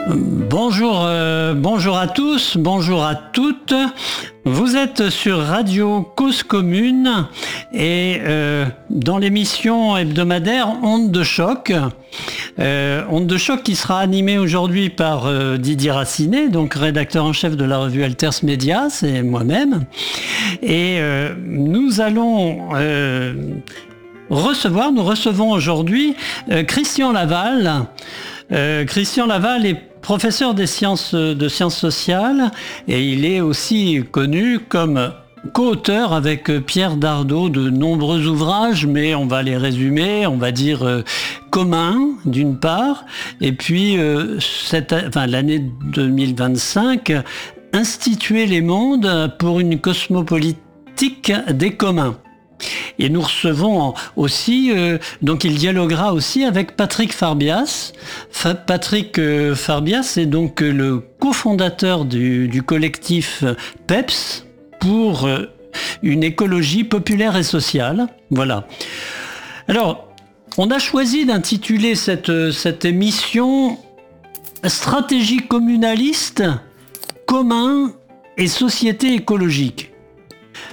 Bonjour à tous, bonjour à toutes. Vous êtes sur Radio Cause Commune et dans l'émission hebdomadaire Onde de choc. Onde de choc qui sera animée aujourd'hui par Didier Racinet, donc rédacteur en chef de la revue Alters Média, c'est moi-même. Et nous recevons aujourd'hui Christian Laval. Christian Laval est professeur de sciences sociales et il est aussi connu comme co-auteur avec Pierre Dardot de nombreux ouvrages, mais on va les résumer, on va dire communs d'une part, et puis l'année 2025, instituer les mondes pour une cosmopolitique des communs. Et nous recevons aussi, donc il dialoguera aussi avec Patrick Farbias. Patrick Farbias est donc le cofondateur du collectif PEPS pour une écologie populaire et sociale. Voilà. Alors, on a choisi d'intituler cette émission Stratégie communaliste, commun et société écologique. Pourquoi ?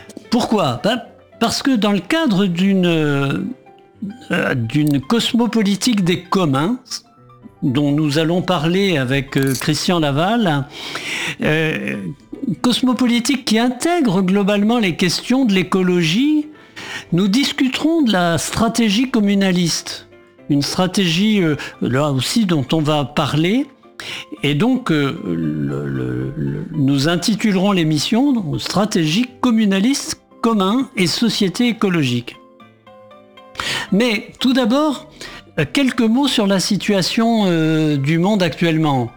Parce que dans le cadre d'une cosmopolitique des communs, dont nous allons parler avec Christian Laval, cosmopolitique qui intègre globalement les questions de l'écologie, nous discuterons de la stratégie communaliste. Une stratégie, là aussi, dont on va parler. Et donc, nous intitulerons l'émission « Stratégie communaliste commun et société écologique ». Mais tout d'abord, quelques mots sur la situation du monde actuellement.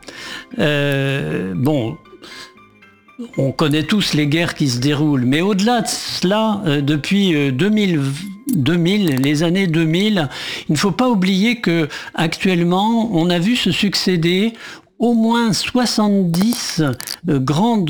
On connaît tous les guerres qui se déroulent, mais au-delà de cela, depuis 2000, les années 2000, il ne faut pas oublier que actuellement, on a vu se succéder au moins 70 grands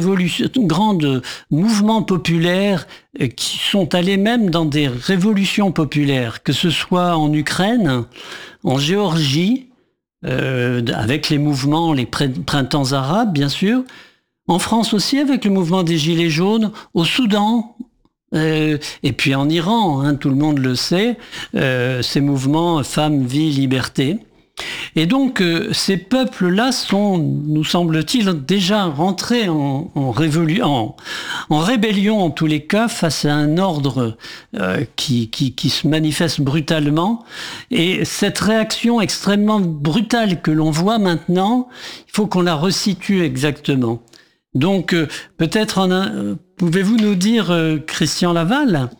mouvements populaires qui sont allés même dans des révolutions populaires, que ce soit en Ukraine, en Géorgie, avec les mouvements, les printemps arabes, bien sûr, en France aussi avec le mouvement des Gilets jaunes, au Soudan, et puis en Iran, tout le monde le sait, ces mouvements Femmes, Vie, Liberté. Et donc ces peuples-là sont, nous semble-t-il, déjà rentrés en rébellion en tous les cas face à un ordre qui se manifeste brutalement. Et cette réaction extrêmement brutale que l'on voit maintenant, il faut qu'on la resitue exactement. Donc peut-être pouvez-vous nous dire, Christian Laval,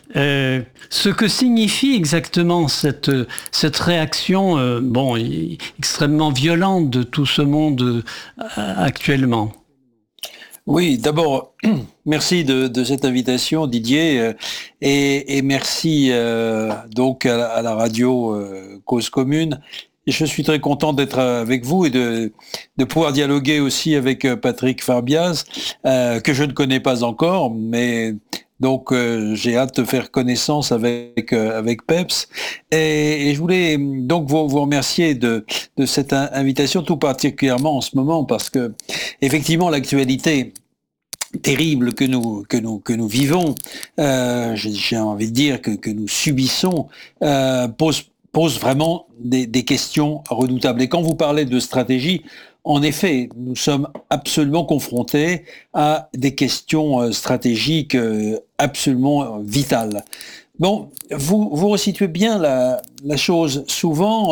ce que signifie exactement cette réaction extrêmement violente de tout ce monde actuellement? Oui, d'abord, merci de cette invitation, Didier, et merci donc à la radio Cause Commune. Je suis très content d'être avec vous et de pouvoir dialoguer aussi avec Patrick Farbias, que je ne connais pas encore, mais donc j'ai hâte de faire connaissance avec PEPS. Et je voulais donc vous remercier de cette invitation, tout particulièrement en ce moment, parce que effectivement l'actualité terrible que nous vivons, j'ai envie de dire que nous subissons, pose vraiment des questions redoutables. Et quand vous parlez de stratégie, en effet, nous sommes absolument confrontés à des questions stratégiques absolument vitales. Bon, vous resituez bien la chose. Souvent,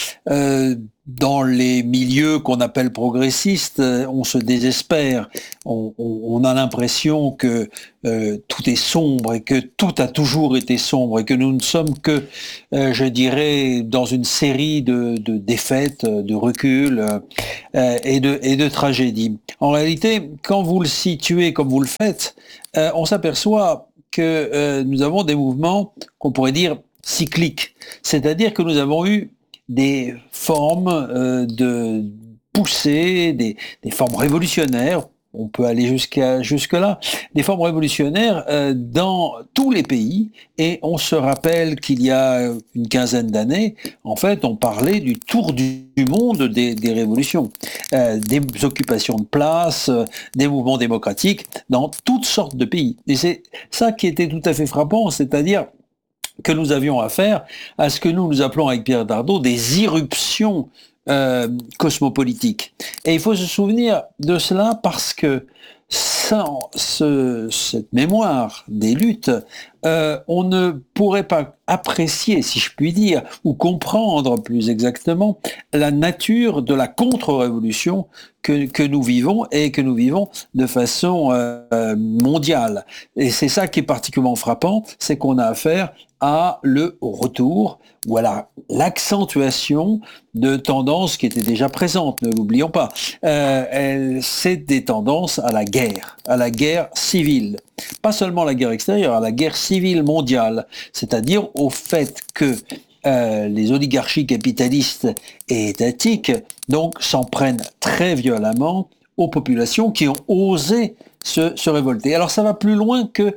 dans les milieux qu'on appelle progressistes, on se désespère. On a l'impression que tout est sombre et que tout a toujours été sombre et que nous ne sommes que, je dirais, dans une série de défaites, de reculs et de tragédies. En réalité, quand vous le situez comme vous le faites, on s'aperçoit que nous avons des mouvements qu'on pourrait dire cycliques. C'est-à-dire que nous avons eu des formes de poussées, des formes révolutionnaires, on peut aller jusque-là, des formes révolutionnaires dans tous les pays. Et on se rappelle qu'il y a une quinzaine d'années, en fait, on parlait du tour du monde des révolutions, des occupations de place, des mouvements démocratiques dans toutes sortes de pays. Et c'est ça qui était tout à fait frappant, c'est-à-dire que nous avions affaire à ce que nous appelons avec Pierre Dardot des irruptions cosmopolitiques. Et il faut se souvenir de cela parce que sans cette mémoire des luttes, on ne pourrait pas apprécier, si je puis dire, ou comprendre plus exactement, la nature de la contre-révolution que nous vivons et que nous vivons de façon mondiale. Et c'est ça qui est particulièrement frappant, c'est qu'on a affaire à le retour ou à l'accentuation de tendances qui étaient déjà présentes, ne l'oublions pas. C'est des tendances à la guerre civile. Pas seulement la guerre extérieure, à la guerre civile mondiale, c'est-à-dire au fait que les oligarchies capitalistes et étatiques donc s'en prennent très violemment aux populations qui ont osé se révolter. Alors ça va plus loin que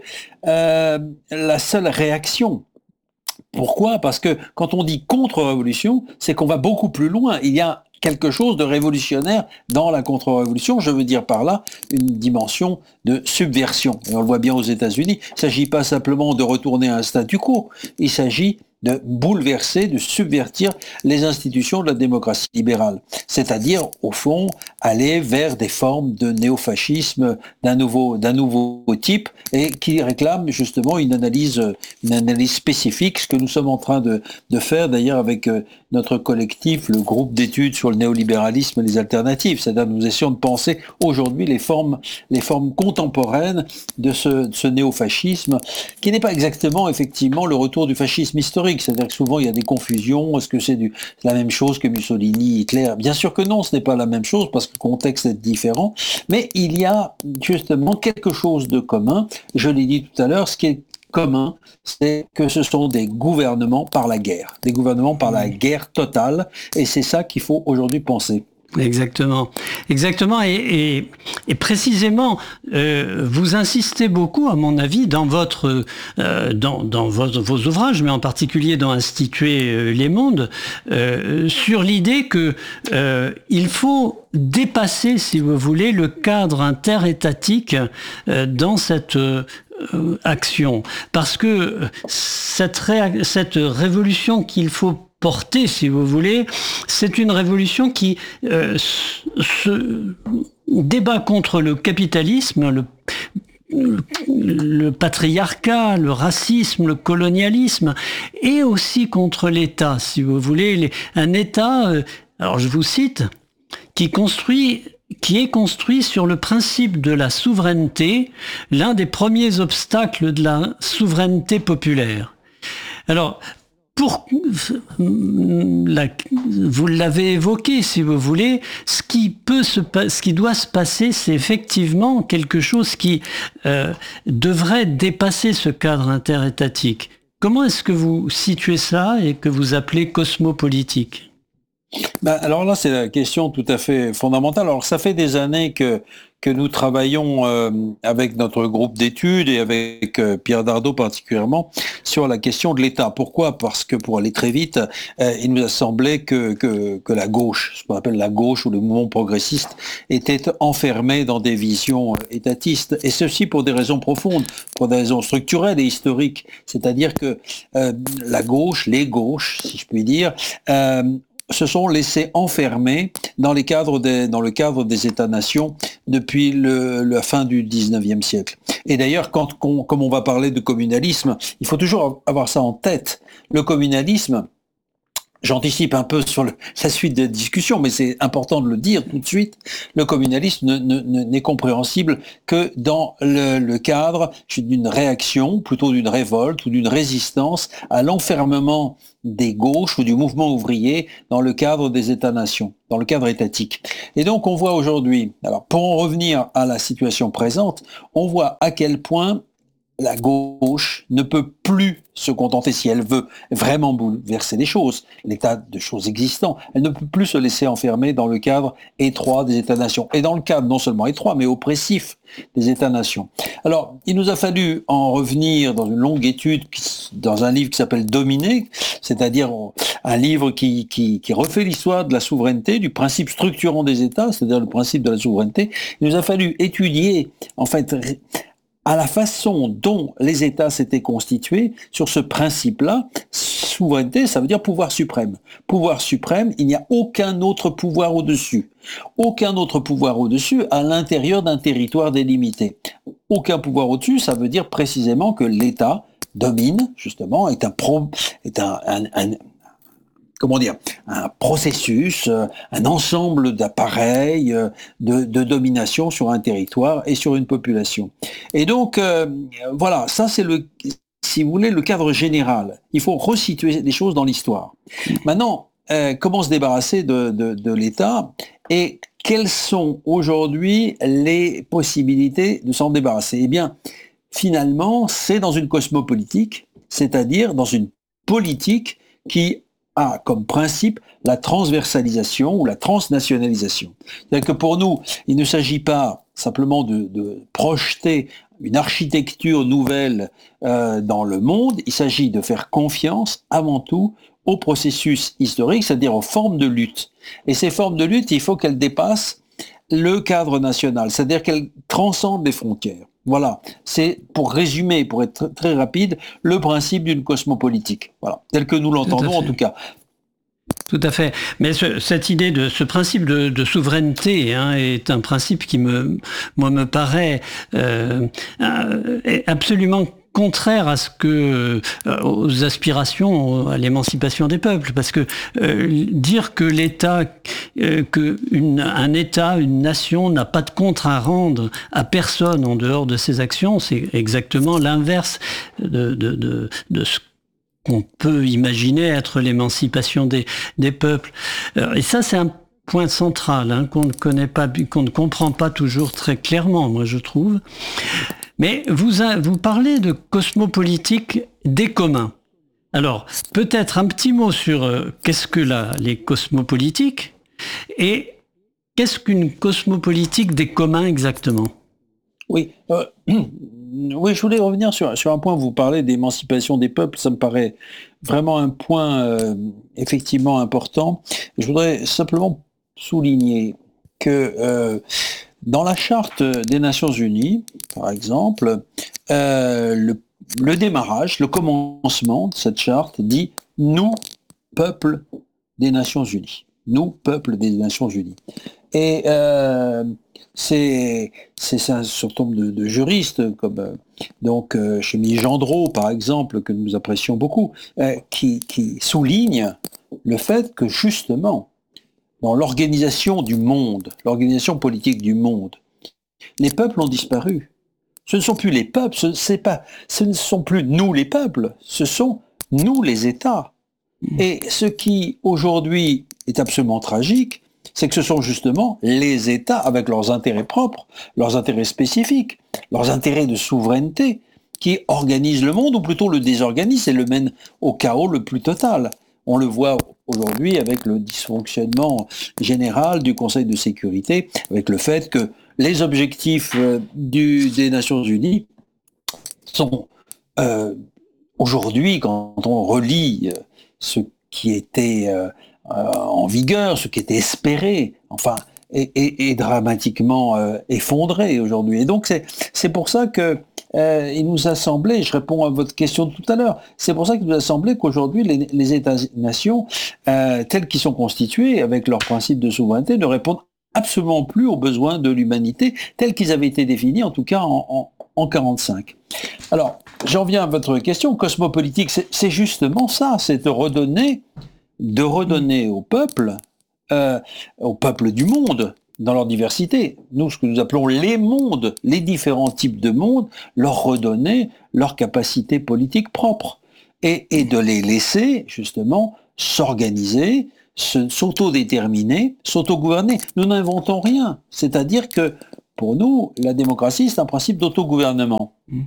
la seule réaction. Pourquoi ? Parce que quand on dit contre-révolution, c'est qu'on va beaucoup plus loin. Il y a quelque chose de révolutionnaire dans la contre-révolution. Je veux dire par là une dimension de subversion. Et on le voit bien aux États-Unis. Il ne s'agit pas simplement de retourner à un statu quo. Il s'agit de bouleverser, de subvertir les institutions de la démocratie libérale. C'est-à-dire, au fond, aller vers des formes de néofascisme d'un nouveau type et qui réclament justement une analyse spécifique, ce que nous sommes en train de faire d'ailleurs avec notre collectif, le groupe d'études sur le néolibéralisme et les alternatives. C'est-à-dire nous essayons de penser aujourd'hui les formes contemporaines de ce néofascisme, qui n'est pas exactement effectivement le retour du fascisme historique. C'est-à-dire que souvent il y a des confusions. Est-ce que c'est la même chose que Mussolini, Hitler ? Bien sûr que non, ce n'est pas la même chose parce que le contexte est différent. Mais il y a justement quelque chose de commun. Je l'ai dit tout à l'heure, ce qui est commun, c'est que ce sont des gouvernements par la guerre. Des gouvernements par la guerre totale. Et c'est ça qu'il faut aujourd'hui penser. Exactement. Et précisément, vous insistez beaucoup, à mon avis, dans vos ouvrages, mais en particulier dans Instituer les mondes, sur l'idée que il faut dépasser, si vous voulez, le cadre interétatique dans cette action, parce que cette révolution qu'il faut porter, si vous voulez, c'est une révolution qui se débat contre le capitalisme, le patriarcat, le racisme, le colonialisme, et aussi contre l'État, si vous voulez. Un État, alors je vous cite, qui est construit sur le principe de la souveraineté, l'un des premiers obstacles de la souveraineté populaire. Alors, vous l'avez évoqué, si vous voulez, ce qui doit se passer, c'est effectivement quelque chose qui devrait dépasser ce cadre interétatique. Comment est-ce que vous situez ça et que vous appelez cosmopolitique ? Alors là, c'est la question tout à fait fondamentale. Alors ça fait des années que nous travaillons avec notre groupe d'études et avec Pierre Dardot particulièrement sur la question de l'État. Pourquoi ? Parce que pour aller très vite, il nous a semblé que la gauche, ce qu'on appelle la gauche ou le mouvement progressiste, était enfermé dans des visions étatistes. Et ceci pour des raisons profondes, pour des raisons structurelles et historiques. C'est-à-dire que la gauche, les gauches, si je puis dire, se sont laissés enfermer dans le cadre des États-nations depuis la fin du 19e siècle. Et d'ailleurs, comme on va parler de communalisme, il faut toujours avoir ça en tête. Le communalisme, j'anticipe un peu sur la suite des discussions, mais c'est important de le dire tout de suite, le communalisme n'est compréhensible que dans le cadre d'une réaction, plutôt d'une révolte ou d'une résistance à l'enfermement des gauches ou du mouvement ouvrier dans le cadre des États-nations, dans le cadre étatique. Et donc on voit aujourd'hui, alors pour en revenir à la situation présente, on voit à quel point la gauche ne peut plus se contenter, si elle veut vraiment bouleverser les choses, l'état de choses existant, elle ne peut plus se laisser enfermer dans le cadre étroit des États-nations. Et dans le cadre non seulement étroit, mais oppressif des États-nations. Alors, il nous a fallu en revenir dans une longue étude, dans un livre qui s'appelle Dominer, c'est-à-dire un livre qui refait l'histoire de la souveraineté, du principe structurant des États, c'est-à-dire le principe de la souveraineté. Il nous a fallu étudier, en fait, à la façon dont les États s'étaient constitués sur ce principe-là. Souveraineté, ça veut dire pouvoir suprême. Pouvoir suprême, il n'y a aucun autre pouvoir au-dessus. Aucun autre pouvoir au-dessus à l'intérieur d'un territoire délimité. Aucun pouvoir au-dessus, ça veut dire précisément que l'État domine, justement, est un processus, un ensemble d'appareils de domination sur un territoire et sur une population. Et donc, voilà, ça c'est si vous voulez, le cadre général. Il faut resituer les choses dans l'histoire. Maintenant, comment se débarrasser de l'État et quelles sont aujourd'hui les possibilités de s'en débarrasser? Eh bien, finalement, c'est dans une cosmopolitique, c'est-à-dire dans une politique qui a comme principe la transversalisation ou la transnationalisation. C'est-à-dire que pour nous, il ne s'agit pas simplement de projeter une architecture nouvelle dans le monde, il s'agit de faire confiance avant tout au processus historique, c'est-à-dire aux formes de lutte. Et ces formes de lutte, il faut qu'elles dépassent le cadre national, c'est-à-dire qu'elles transcendent les frontières. Voilà, c'est pour résumer, pour être très rapide, le principe d'une cosmopolitique, voilà, tel que nous l'entendons en tout cas. Tout à fait. Mais cette idée de ce principe de souveraineté est un principe qui me paraît absolument contraire à ce que aux aspirations à l'émancipation des peuples, parce que dire que l'État, un État, une nation n'a pas de compte à rendre à personne en dehors de ses actions, c'est exactement l'inverse de ce qu'on peut imaginer être l'émancipation des peuples. Et ça, c'est un point central qu'on ne connaît pas, qu'on ne comprend pas toujours très clairement, moi je trouve. Mais vous parlez de cosmopolitique des communs. Alors, peut-être un petit mot sur qu'est-ce que les cosmopolitiques et qu'est-ce qu'une cosmopolitique des communs exactement? Oui, oui, je voulais revenir sur un point. Vous parlez d'émancipation des peuples, ça me paraît vraiment un point effectivement important. Je voudrais simplement souligner que dans la Charte des Nations Unies, par exemple, le démarrage, le commencement de cette charte dit « Nous, peuple des Nations Unies ». Nous, peuple des Nations Unies. Et c'est un certain nombre de juristes, comme Chemie Gendreau, par exemple, que nous apprécions beaucoup, qui soulignent le fait que, justement, dans l'organisation du monde, l'organisation politique du monde, les peuples ont disparu. Ce ne sont plus les peuples, ce ne sont plus nous les peuples, ce sont nous les États. Et ce qui, aujourd'hui, est absolument tragique, c'est que ce sont justement les États, avec leurs intérêts propres, leurs intérêts spécifiques, leurs intérêts de souveraineté, qui organisent le monde, ou plutôt le désorganisent et le mènent au chaos le plus total. On le voit aujourd'hui avec le dysfonctionnement général du Conseil de sécurité, avec le fait que les objectifs des Nations Unies sont aujourd'hui, quand on relit ce qui était en vigueur, ce qui était espéré, enfin, est dramatiquement effondré aujourd'hui. Et donc c'est pour ça que il nous a semblé, je réponds à votre question de tout à l'heure, c'est pour ça qu'il nous a semblé qu'aujourd'hui les États-nations, tels qu'ils sont constitués, avec leurs principes de souveraineté, ne répondent absolument plus aux besoins de l'humanité, tels qu'ils avaient été définis, en tout cas en 1945. Alors, j'en viens à votre question, cosmopolitique, c'est justement ça, c'est de redonner au peuple du monde, dans leur diversité, nous, ce que nous appelons les mondes, les différents types de mondes, leur redonner leur capacité politique propre et de les laisser, justement, s'organiser, s'autodéterminer, s'autogouverner. Nous n'inventons rien. C'est-à-dire que, pour nous, la démocratie, c'est un principe d'autogouvernement. Donc,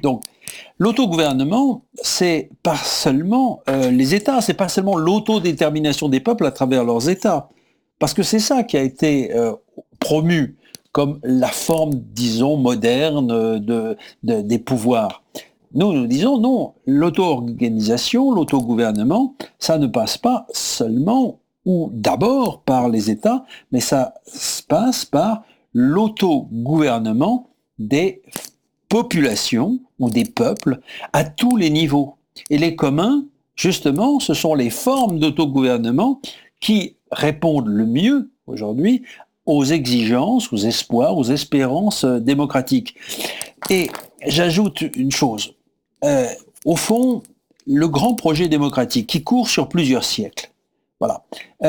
L'autogouvernement, c'est pas seulement les États, c'est pas seulement l'autodétermination des peuples à travers leurs États, parce que c'est ça qui a été promu comme la forme, disons, moderne des pouvoirs. Nous disons non, l'auto-organisation, l'autogouvernement, ça ne passe pas seulement ou d'abord par les États, mais ça se passe par l'autogouvernement des populations ou des peuples à tous les niveaux. Et les communs, justement, ce sont les formes d'autogouvernement qui répondent le mieux aujourd'hui aux exigences, aux espoirs, aux espérances démocratiques. Et j'ajoute une chose. Au fond, le grand projet démocratique qui court sur plusieurs siècles, voilà,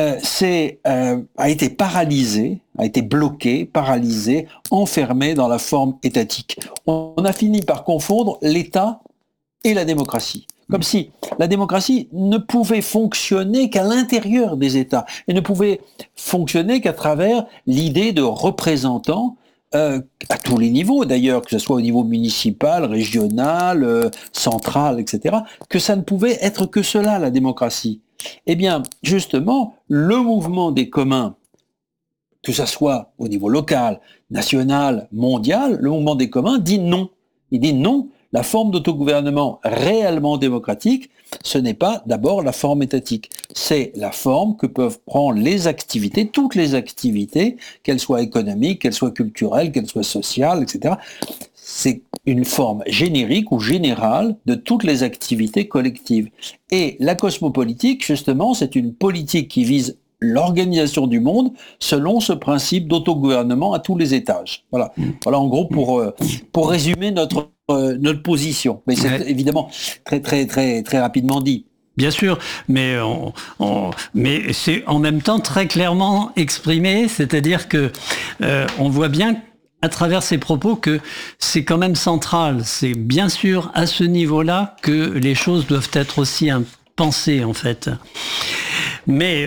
a été paralysé, a été bloqué, paralysé, enfermé dans la forme étatique. On a fini par confondre l'État et la démocratie. Comme si la démocratie ne pouvait fonctionner qu'à l'intérieur des États et ne pouvait fonctionner qu'à travers l'idée de représentants à tous les niveaux d'ailleurs, que ce soit au niveau municipal, régional, central, etc., que ça ne pouvait être que cela, la démocratie. Eh bien, justement, le mouvement des communs, que ce soit au niveau local, national, mondial, le mouvement des communs dit non. Il dit non, la forme d'autogouvernement réellement démocratique, ce n'est pas d'abord la forme étatique. C'est la forme que peuvent prendre les activités, toutes les activités, qu'elles soient économiques, qu'elles soient culturelles, qu'elles soient sociales, etc. C'est une forme générique ou générale de toutes les activités collectives. Et la cosmopolitique, justement, c'est une politique qui vise l'organisation du monde selon ce principe d'autogouvernement à tous les étages. Voilà, voilà en gros pour résumer notre position. Mais c'est évidemment très rapidement dit. Bien sûr, mais mais c'est en même temps très clairement exprimé, c'est-à-dire que on voit bien à travers ces propos que c'est quand même central. C'est bien sûr à ce niveau-là que les choses doivent être aussi pensées en fait. Mais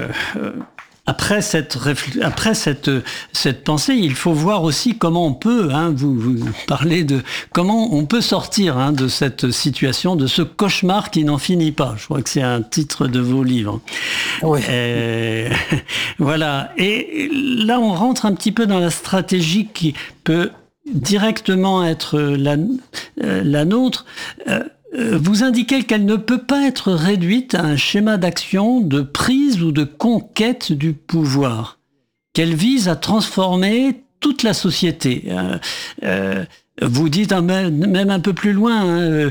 après cette pensée, il faut voir aussi comment on peut, vous parlez de comment on peut sortir de cette situation, de ce cauchemar qui n'en finit pas. Je crois que c'est un titre de vos livres. Oui. Voilà. Et là, on rentre un petit peu dans la stratégie qui peut directement être la nôtre. Vous indiquez qu'elle ne peut pas être réduite à un schéma d'action de prise ou de conquête du pouvoir, qu'elle vise à transformer toute la société. Vous dites même un peu plus loin,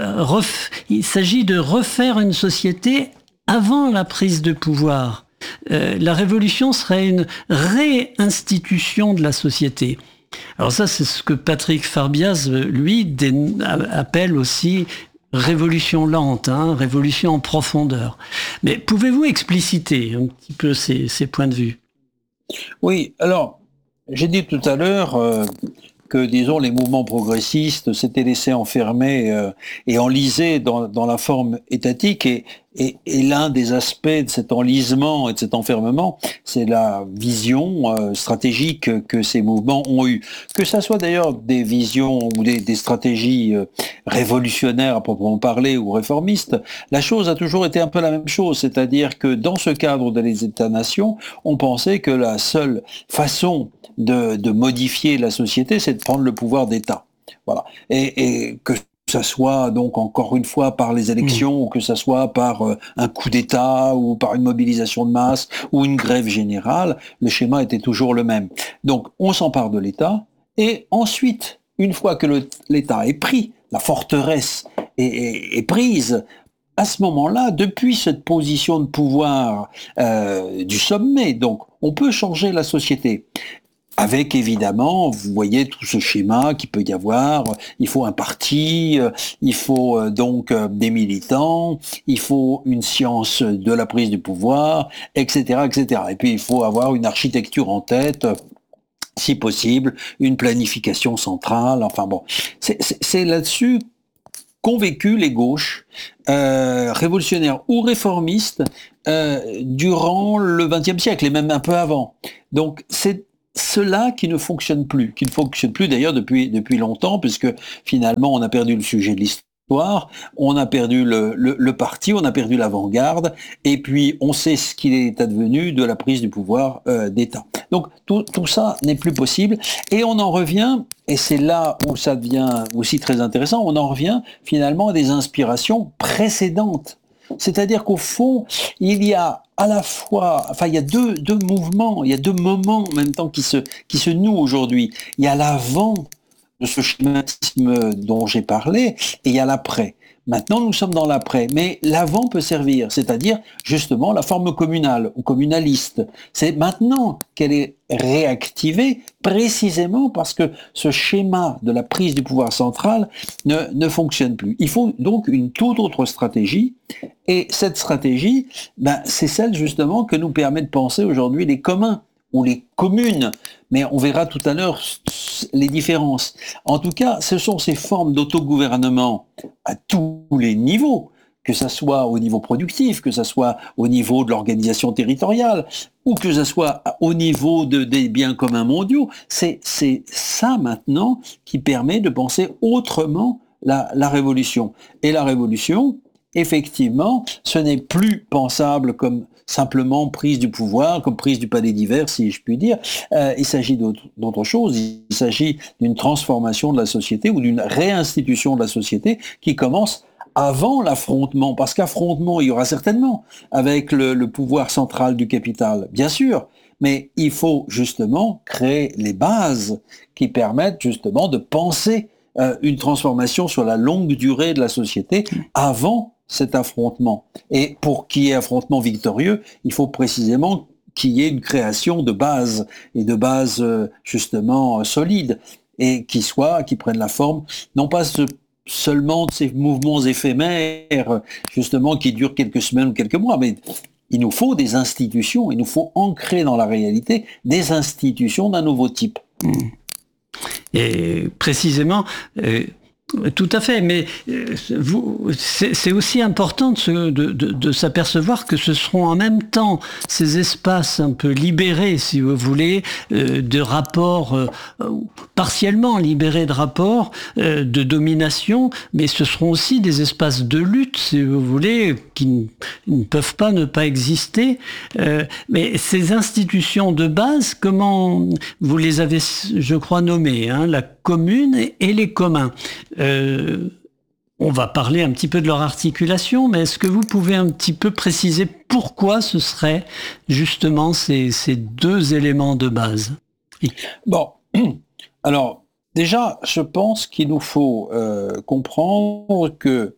il s'agit de refaire une société avant la prise de pouvoir. La révolution serait une réinstitution de la société. Alors ça, c'est ce que Patrick Farbiaz, lui, appelle aussi révolution lente, révolution en profondeur. Mais pouvez-vous expliciter un petit peu ces points de vue ? Oui, alors, j'ai dit tout à l'heure que, disons, les mouvements progressistes s'étaient laissés enfermer et enliser dans la forme étatique. Et l'un des aspects de cet enlisement et de cet enfermement, c'est la vision stratégique que ces mouvements ont eue. Que ça soit d'ailleurs des visions ou des stratégies révolutionnaires à proprement parler ou réformistes, la chose a toujours été un peu la même chose. C'est-à-dire que dans ce cadre des États-nations, on pensait que la seule façon de modifier la société, c'est de prendre le pouvoir d'État. Voilà. Et que ça soit donc encore une fois par les élections, ou que ça soit par un coup d'État, ou par une mobilisation de masse, ou une grève générale, le schéma était toujours le même. Donc on s'empare de l'État, et ensuite, une fois que l'État est pris, la forteresse est prise, à ce moment-là, depuis cette position de pouvoir du sommet, donc on peut changer la société. Avec évidemment, vous voyez tout ce schéma qu'il peut y avoir, il faut un parti, il faut donc des militants, il faut une science de la prise du pouvoir, etc., etc. Et puis il faut avoir une architecture en tête, si possible, une planification centrale, enfin bon. C'est là-dessus qu'ont vécu les gauches, révolutionnaires ou réformistes, durant le XXe siècle, et même un peu avant. Donc c'est cela qui ne fonctionne plus d'ailleurs depuis longtemps, puisque finalement on a perdu le sujet de l'histoire, on a perdu le parti, on a perdu l'avant-garde, et puis on sait ce qu'il est advenu de la prise du pouvoir d'État. Donc tout ça n'est plus possible, et on en revient, et c'est là où ça devient aussi très intéressant, on en revient finalement à des inspirations précédentes. C'est-à-dire qu'au fond, il y a à la fois, enfin, il y a deux mouvements, il y a deux moments en même temps qui se nouent aujourd'hui. Il y a l'avant de ce schématisme dont j'ai parlé, et il y a l'après. Maintenant, nous sommes dans l'après, mais l'avant peut servir, c'est-à-dire justement la forme communale ou communaliste. C'est maintenant qu'elle est réactivée, précisément parce que ce schéma de la prise du pouvoir central ne fonctionne plus. Il faut donc une toute autre stratégie, et cette stratégie, c'est celle justement que nous permet de penser aujourd'hui les communs ou les communes, mais on verra tout à l'heure les différences. En tout cas, ce sont ces formes d'autogouvernement à tous les niveaux, que ce soit au niveau productif, que ce soit au niveau de l'organisation territoriale, ou que ce soit au niveau des biens communs mondiaux. C'est ça maintenant qui permet de penser autrement la révolution. Et la révolution, effectivement, ce n'est plus pensable comme simplement prise du pouvoir, comme prise du palais d'hiver, si je puis dire. Il s'agit d'autre chose. Il s'agit d'une transformation de la société ou d'une réinstitution de la société qui commence avant l'affrontement, parce qu'affrontement, il y aura certainement avec le pouvoir central du capital, bien sûr, mais il faut justement créer les bases qui permettent justement de penser une transformation sur la longue durée de la société avant cet affrontement. Et pour qu'il y ait affrontement victorieux, il faut précisément qu'il y ait une création de bases, et de bases justement solides, et qui prennent la forme, non pas seulement de ces mouvements éphémères, justement, qui durent quelques semaines ou quelques mois, mais il nous faut des institutions, il nous faut ancrer dans la réalité des institutions d'un nouveau type. Et précisément, tout à fait, mais c'est aussi important de s'apercevoir que ce seront en même temps ces espaces un peu libérés, si vous voulez, de rapports, partiellement libérés de rapports de domination, mais ce seront aussi des espaces de lutte, si vous voulez, qui ne peuvent pas ne pas exister. Mais ces institutions de base, comment vous les avez, je crois, nommées, hein, la commune et les communs. On va parler un petit peu de leur articulation, mais est-ce que vous pouvez un petit peu préciser pourquoi ce serait justement ces deux éléments de base? Bon, alors déjà, je pense qu'il nous faut comprendre que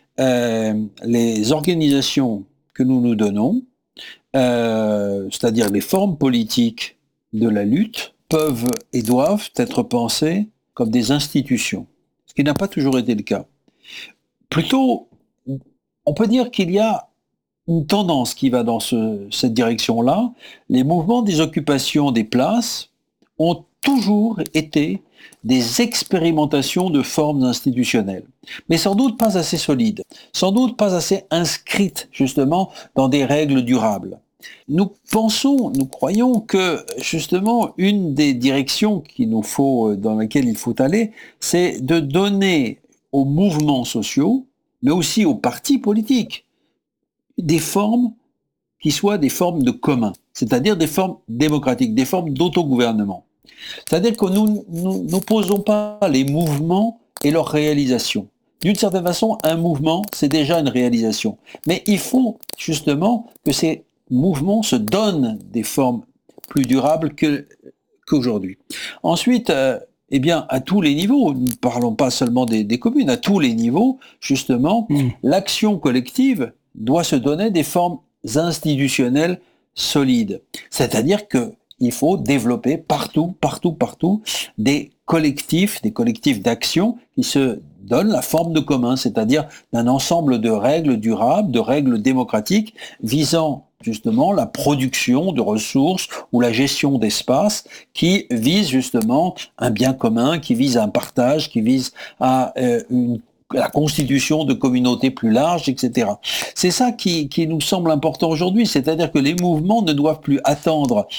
les organisations que nous nous donnons, c'est-à-dire les formes politiques de la lutte, peuvent et doivent être pensées comme des institutions, ce qui n'a pas toujours été le cas. Plutôt, on peut dire qu'il y a une tendance qui va dans cette direction-là. Les mouvements des occupations des places ont toujours été des expérimentations de formes institutionnelles, mais sans doute pas assez solides, sans doute pas assez inscrites justement dans des règles durables. Nous croyons que justement une des directions dans laquelle il faut aller, c'est de donner aux mouvements sociaux, mais aussi aux partis politiques, des formes qui soient des formes de commun, c'est-à-dire des formes démocratiques, des formes d'autogouvernement. C'est-à-dire que nous n'opposons pas les mouvements et leur réalisation. D'une certaine façon, un mouvement, c'est déjà une réalisation. Mais il faut justement que ces mouvements se donnent des formes plus durables qu'aujourd'hui. Ensuite, à tous les niveaux, nous ne parlons pas seulement des communes, à tous les niveaux, justement, l'action collective doit se donner des formes institutionnelles solides. C'est-à-dire qu'il faut développer partout, des collectifs d'action qui se donnent la forme de commun, c'est-à-dire d'un ensemble de règles durables, de règles démocratiques visant justement la production de ressources ou la gestion d'espace qui vise justement un bien commun, qui vise un partage, qui vise à la constitution de communautés plus larges, etc. C'est ça qui nous semble important aujourd'hui, c'est-à-dire que les mouvements ne doivent plus attendre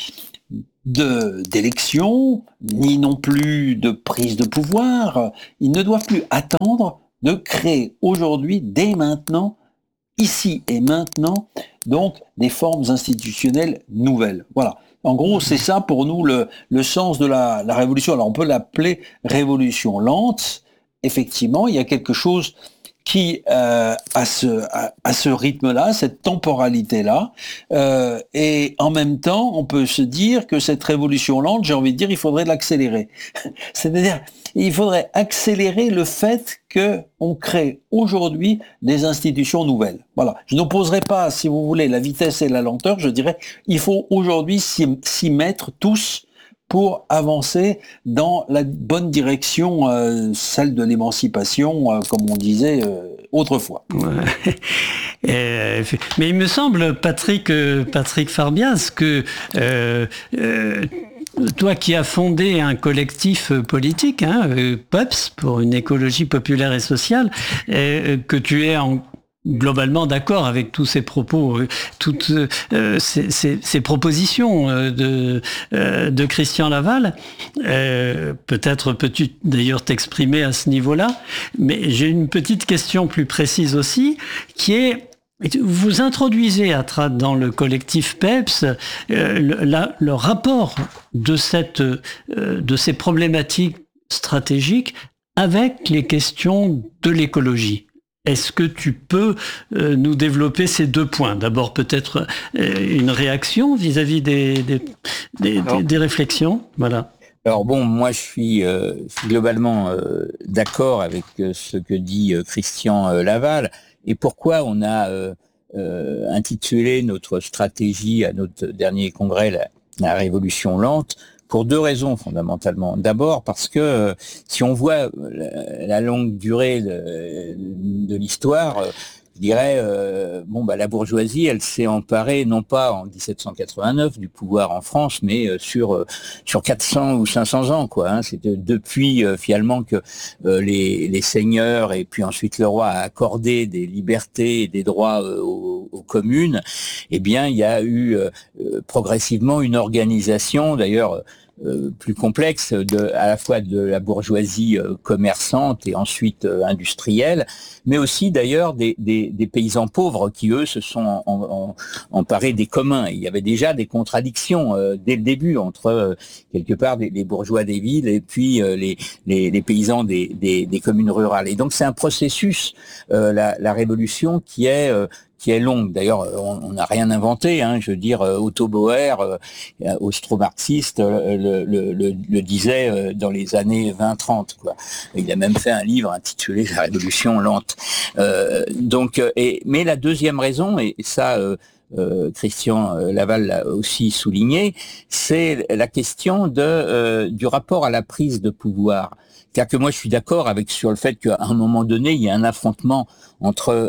d'élection, ni non plus de prise de pouvoir. Ils ne doivent plus attendre de créer aujourd'hui, dès maintenant, ici et maintenant, donc des formes institutionnelles nouvelles. Voilà. En gros, c'est ça pour nous le sens de la révolution. Alors on peut l'appeler révolution lente. Effectivement, il y a quelque chose qui, à ce rythme-là, cette temporalité-là, et en même temps, on peut se dire que cette révolution lente, j'ai envie de dire, il faudrait l'accélérer. C'est-à-dire, il faudrait accélérer le fait qu'on crée aujourd'hui des institutions nouvelles. Voilà. Je n'opposerai pas, si vous voulez, la vitesse et la lenteur. Je dirais, il faut aujourd'hui s'y mettre tous pour avancer dans la bonne direction, celle de l'émancipation, comme on disait autrefois. Ouais. Mais il me semble, Patrick Farbias, que toi qui as fondé un collectif politique, PEPS, pour une écologie populaire et sociale, que tu es globalement d'accord avec tous ces propos, toutes ces propositions de Christian Laval. Peut-être peux-tu d'ailleurs t'exprimer à ce niveau-là, mais j'ai une petite question plus précise aussi, qui est: vous introduisez dans le collectif PEPS le rapport de ces problématiques stratégiques avec les questions de l'écologie. Est-ce que tu peux nous développer ces deux points? D'abord, peut-être une réaction vis-à-vis des réflexions. Voilà. Alors bon, moi je suis globalement d'accord avec ce que dit Christian Laval. Et pourquoi on a intitulé notre stratégie à notre dernier congrès la révolution lente? Pour deux raisons fondamentalement. D'abord parce que si on voit la longue durée de l'histoire, je dirais, la bourgeoisie, elle s'est emparée non pas en 1789 du pouvoir en France, mais sur 400 ou 500 ans, quoi. Hein. C'est depuis finalement que les seigneurs et puis ensuite le roi a accordé des libertés et des droits aux communes. Eh bien, il y a eu progressivement une organisation, d'ailleurs. Plus complexe à la fois de la bourgeoisie commerçante et ensuite industrielle, mais aussi d'ailleurs des paysans pauvres qui eux se sont emparés des communs. Il y avait déjà des contradictions dès le début entre quelque part les bourgeois des villes et puis les paysans des communes rurales. Et donc c'est un processus, la révolution qui est longue. D'ailleurs, on n'a rien inventé. Je veux dire, Otto Bauer, austro-marxiste, le disait dans les années 20-30. Quoi. Il a même fait un livre intitulé La Révolution lente. Mais la deuxième raison, et ça, Christian Laval l'a aussi souligné, c'est la question du rapport à la prise de pouvoir. C'est-à-dire que moi, je suis d'accord sur le fait qu'à un moment donné, il y a un affrontement entre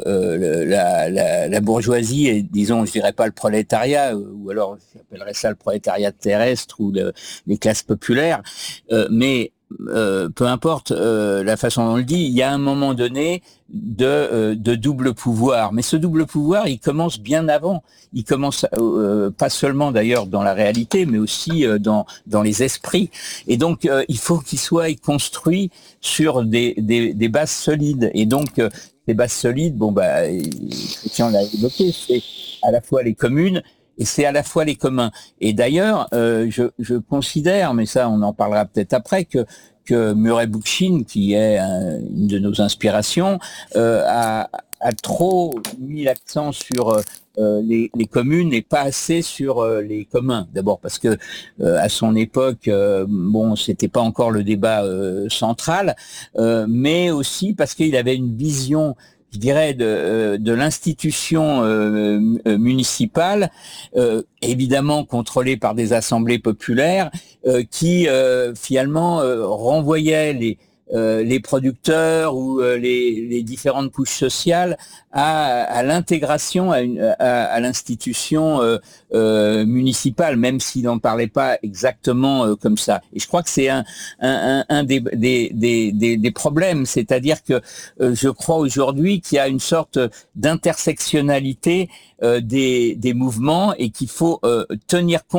la bourgeoisie et, disons, je dirais pas le prolétariat, ou alors j'appellerais ça le prolétariat terrestre ou les classes populaires, mais peu importe la façon dont on le dit, il y a un moment donné de double pouvoir. Mais ce double pouvoir, il commence bien avant. Il commence pas seulement d'ailleurs dans la réalité, mais aussi dans les esprits. Et donc, il faut qu'il soit construit sur des bases solides. Et donc, les bases solides, Christian l'a évoqué, c'est à la fois les communes, et c'est à la fois les communs. Et d'ailleurs, je considère, mais ça on en parlera peut-être après, que Murray Bookchin, qui est une de nos inspirations, a trop mis l'accent sur les communes et pas assez sur les communs. D'abord parce que à son époque, c'était pas encore le débat central, mais aussi parce qu'il avait une vision, je dirais, de l'institution municipale, évidemment contrôlée par des assemblées populaires, qui finalement renvoyait les producteurs ou les différentes couches sociales à l'intégration à l'institution municipale, même s'il n'en parlait pas exactement comme ça. Et je crois que c'est un des problèmes, c'est-à-dire que je crois aujourd'hui qu'il y a une sorte d'intersectionnalité des mouvements et qu'il faut tenir compte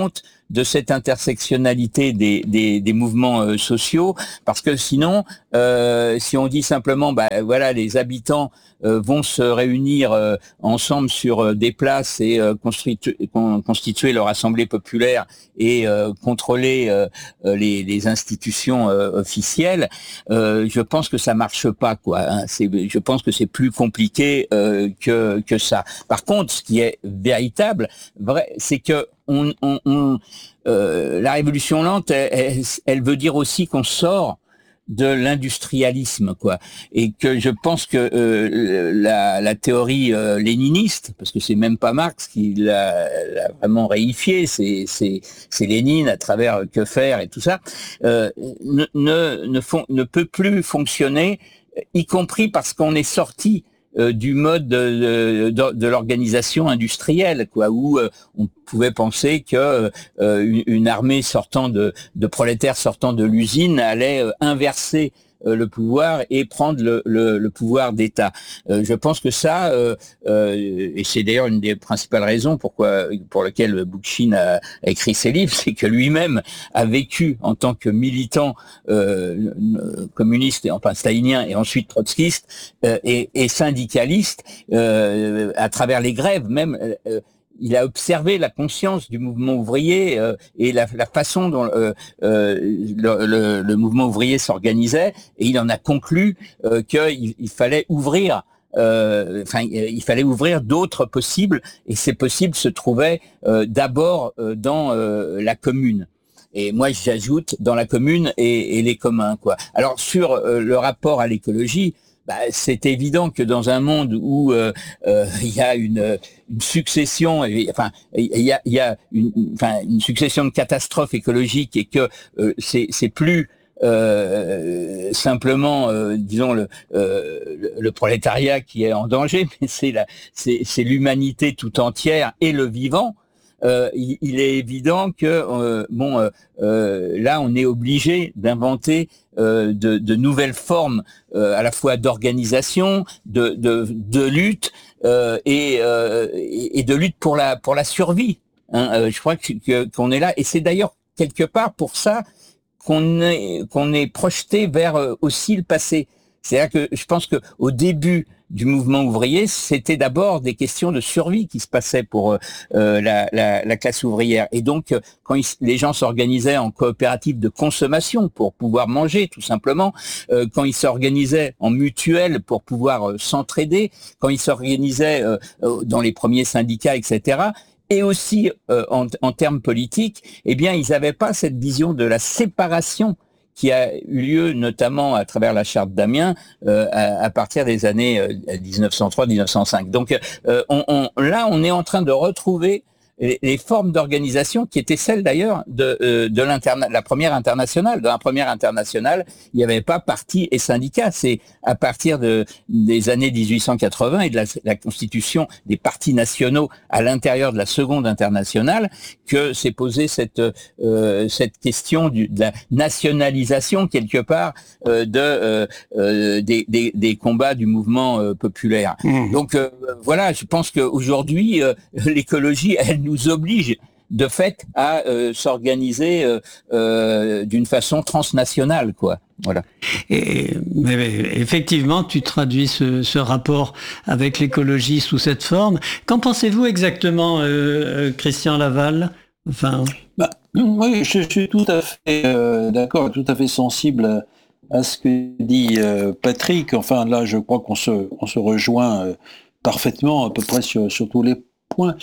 de cette intersectionnalité des mouvements sociaux, parce que sinon, si on dit simplement, voilà, les habitants vont se réunir ensemble sur des places et constituer leur assemblée populaire et contrôler les institutions officielles, je pense que ça marche pas, quoi. Hein. Je pense que c'est plus compliqué que ça. Par contre, ce qui est véritable, vrai, c'est que la révolution lente, elle veut dire aussi qu'on sort de l'industrialisme, quoi, et que je pense que la théorie léniniste, parce que c'est même pas Marx qui l'a vraiment réifié, c'est Lénine à travers Que faire et tout ça, ne peut plus fonctionner, y compris parce qu'on est sorti du mode de l'organisation industrielle, quoi, où on pouvait penser que une armée sortant de prolétaires sortant de l'usine allait inverser le pouvoir et prendre le pouvoir d'État. Je pense que ça, et c'est d'ailleurs une des principales raisons pour lesquelles Bookchin a écrit ses livres, c'est que lui-même a vécu en tant que militant communiste, enfin stalinien et ensuite trotskiste et syndicaliste à travers les grèves même. Il a observé la conscience du mouvement ouvrier et la façon dont le mouvement ouvrier s'organisait, et il en a conclu qu'il fallait ouvrir, il fallait ouvrir d'autres possibles, et ces possibles se trouvaient d'abord dans la commune. Et moi, j'ajoute dans la commune et les communs, quoi. Alors sur le rapport à l'écologie, c'est évident que dans un monde où il y a une succession, il y a une succession de catastrophes écologiques, et que c'est plus simplement, disons le prolétariat qui est en danger, mais c'est l'humanité tout entière et le vivant. Il est évident que là on est obligé d'inventer de nouvelles formes à la fois d'organisation, de lutte et de lutte pour la survie. Hein. Je crois qu'on est là, et c'est d'ailleurs quelque part pour ça qu'on est projeté vers aussi le passé. C'est-à-dire que je pense que au début du mouvement ouvrier, c'était d'abord des questions de survie qui se passaient pour la classe ouvrière. Et donc, quand les gens s'organisaient en coopérative de consommation pour pouvoir manger, tout simplement, quand ils s'organisaient en mutuelle pour pouvoir s'entraider, quand ils s'organisaient dans les premiers syndicats, etc., et aussi en termes politiques, eh bien, ils n'avaient pas cette vision de la séparation qui a eu lieu notamment à travers la charte d'Amiens à partir des années 1903-1905. Donc là, on est en train de retrouver les formes d'organisation qui étaient celles d'ailleurs de la première internationale. Dans la première internationale, il n'y avait pas parti et syndicat. C'est à partir des années 1880 et de la constitution des partis nationaux à l'intérieur de la seconde internationale que s'est posée cette question de la nationalisation quelque part des combats du mouvement populaire. Donc voilà, je pense qu'aujourd'hui l'écologie, elle nous oblige de fait à s'organiser d'une façon transnationale, quoi. Voilà. Mais effectivement, tu traduis ce rapport avec l'écologie sous cette forme. Qu'en pensez-vous exactement, Christian Laval? Oui, je suis tout à fait d'accord, tout à fait sensible à ce que dit Patrick. Enfin, là, je crois qu'on se rejoint parfaitement, à peu près sur tous les points.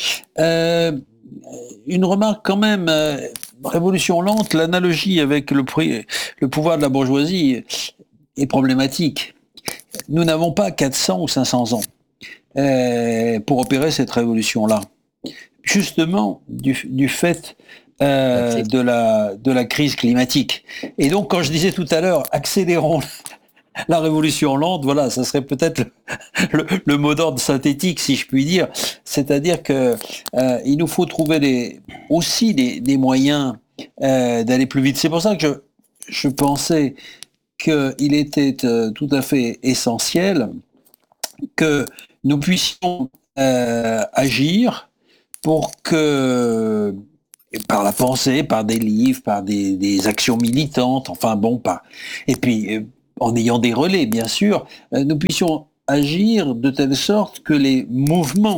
Une remarque quand même, révolution lente, l'analogie avec le pouvoir de la bourgeoisie est problématique. Nous n'avons pas 400 ou 500 ans pour opérer cette révolution-là. Justement, du fait de la crise climatique. Et donc, quand je disais tout à l'heure, accélérons la révolution lente, voilà, ça serait peut-être le mot d'ordre synthétique, si je puis dire. C'est-à-dire que il nous faut trouver aussi des moyens d'aller plus vite. C'est pour ça que je pensais qu'il était tout à fait essentiel que nous puissions agir pour que par la pensée, par des livres, par des actions militantes, enfin bon, et puis en ayant des relais, bien sûr, nous puissions agir de telle sorte que les mouvements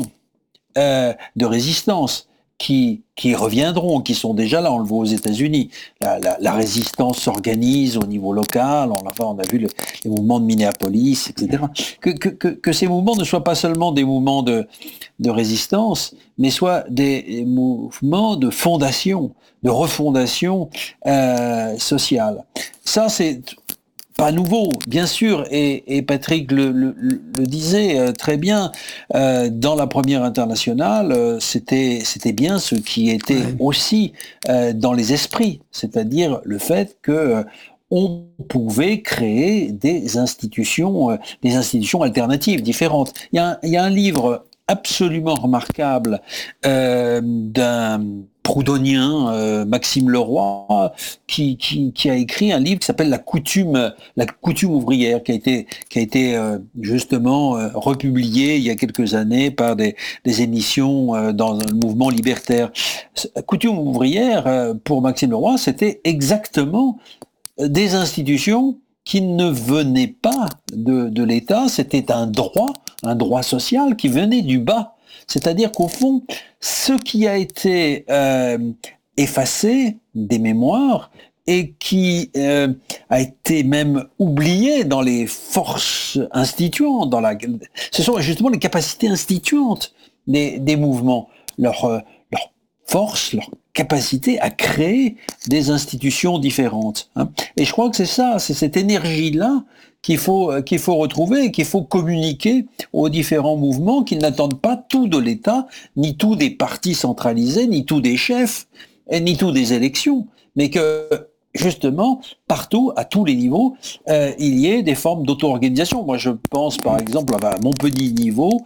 de résistance qui reviendront, qui sont déjà là, on le voit aux États-Unis. La résistance s'organise au niveau local, on a vu les mouvements de Minneapolis, etc. Que ces mouvements ne soient pas seulement des mouvements de résistance, mais soient des mouvements de fondation, de refondation sociale. Ça, c'est pas nouveau, bien sûr, et Patrick le disait très bien, dans la première internationale, c'était bien ce qui était aussi dans les esprits, c'est-à-dire le fait que on pouvait créer des institutions alternatives, différentes. Il y a un livre absolument remarquable d'un proudhonien, Maxime Leroy, qui a écrit un livre qui s'appelle La coutume ouvrière, qui a été justement republié il y a quelques années par des émissions dans le mouvement libertaire. Coutume ouvrière, pour Maxime Leroy, c'était exactement des institutions qui ne venaient pas de l'État, c'était un droit social qui venait du bas. C'est-à-dire qu'au fond, ce qui a été effacé des mémoires et qui a été même oublié dans les forces instituantes, ce sont justement les capacités instituantes des mouvements, leur force, leur capacité à créer des institutions différentes. Et je crois que c'est ça, c'est cette énergie-là qu'il faut retrouver et qu'il faut communiquer aux différents mouvements qui n'attendent pas tout de l'État, ni tout des partis centralisés, ni tout des chefs, et ni tout des élections, mais que justement, partout, à tous les niveaux, il y ait des formes d'auto-organisation. Moi, je pense par exemple à mon petit niveau,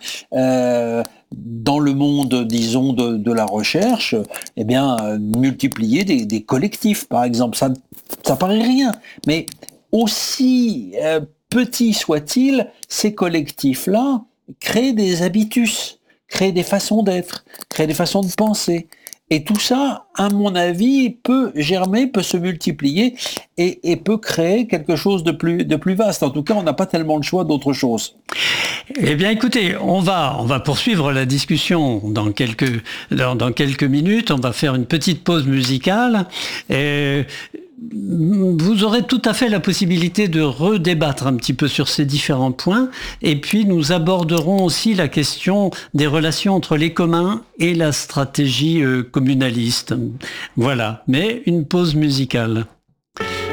dans le monde, disons, de la recherche, eh bien, multiplier des collectifs, par exemple. Ça paraît rien, mais aussi petits soient-ils, ces collectifs-là créent des habitus, créent des façons d'être, créent des façons de penser. Et tout ça, à mon avis, peut germer, peut se multiplier et peut créer quelque chose de plus vaste. En tout cas, on n'a pas tellement le choix d'autre chose. Eh bien, écoutez, on va poursuivre la discussion dans quelques minutes. On va faire une petite pause musicale. Vous aurez tout à fait la possibilité de redébattre un petit peu sur ces différents points. Et puis, nous aborderons aussi la question des relations entre les communs et la stratégie communaliste. Voilà. Mais une pause musicale.